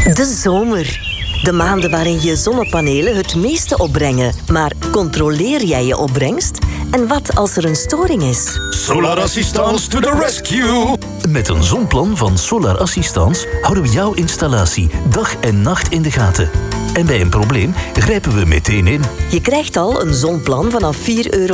De zomer. De maanden waarin je zonnepanelen het meeste opbrengen. Maar controleer jij je opbrengst? En wat als er een storing is? Solar Assistance to the rescue! Met een zonplan van Solar Assistance houden we jouw installatie dag en nacht in de gaten. En bij een probleem grijpen we meteen in. Je krijgt al een zonplan vanaf €4